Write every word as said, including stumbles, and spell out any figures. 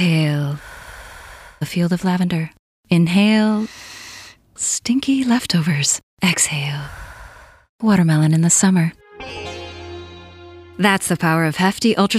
Exhale, a field of lavender. Inhale, stinky leftovers. Exhale, watermelon in the summer. That's the power of Hefty Ultra